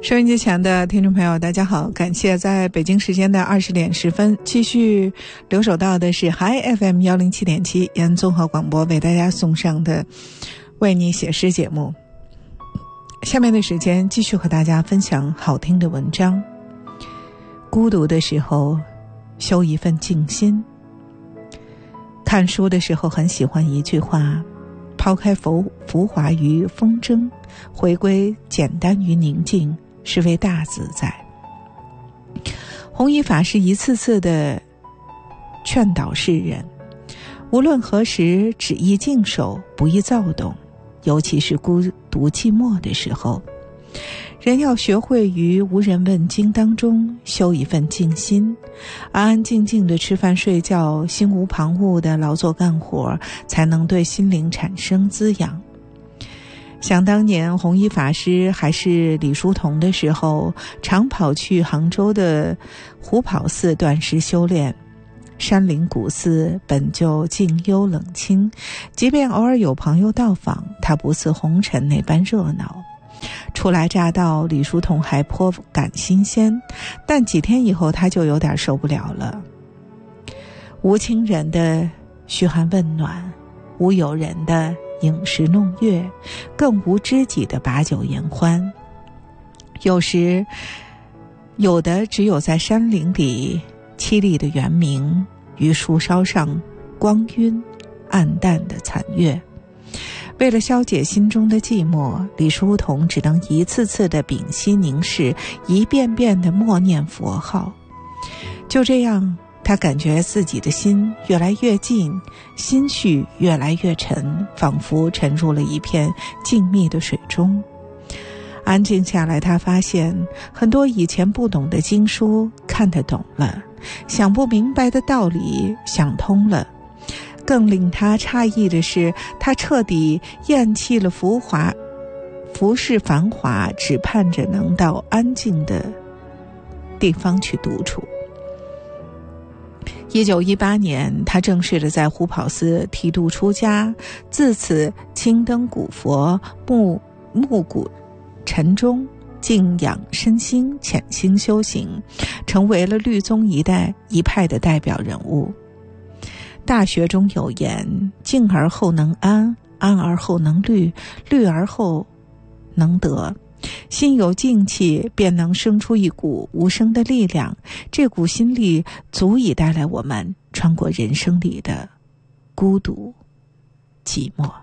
收音机前的听众朋友大家好，感谢在北京时间的20点10分继续留守到的是 Hi FM 107.7延安综合广播为大家送上的为你写诗节目。下面的时间继续和大家分享好听的文章。孤独的时候修一份静心。看书的时候很喜欢一句话，抛开浮华于风筝，回归简单于宁静，是为大自在。弘一法师一次次的劝导世人，无论何时只宜静守，不宜躁动，尤其是孤独寂寞的时候，人要学会于无人问津当中修一份静心，安安静静的吃饭睡觉，心无旁骛的劳作干活，才能对心灵产生滋养。想当年弘一法师还是李叔同的时候，常跑去杭州的虎跑寺断食修炼。山林古寺本就静幽冷清，即便偶尔有朋友到访，他不似红尘那般热闹。初来乍到，李叔同还颇感新鲜，但几天以后他就有点受不了了。无亲人的嘘寒问暖，无友人的饮食弄月，更无知己的把酒言欢。有时有的只有在山林里凄厉的圆明，于树梢上光晕暗淡的残月。为了消解心中的寂寞，李叔同只能一次次的屏息凝视，一遍遍的默念佛号。就这样，他感觉自己的心越来越静，心绪越来越沉，仿佛沉入了一片静谧的水中。安静下来，他发现很多以前不懂的经书看得懂了，想不明白的道理想通了。更令他诧异的是，他彻底厌弃了浮世繁华，只盼着能到安静的地方去独处。1918年，他正式的在虎跑寺剃度出家，自此青灯古佛，暮鼓晨钟，静养身心，潜心修行，成为了律宗一派的代表人物。大学中有言，静而后能安，安而后能虑，虑而后能得。心有静气，便能生出一股无声的力量，这股心力足以带来我们穿过人生里的孤独寂寞。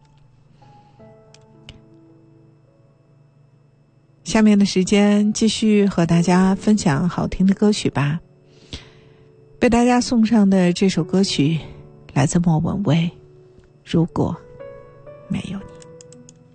下面的时间继续和大家分享好听的歌曲吧。为大家送上的这首歌曲来自莫文蔚，如果没有你。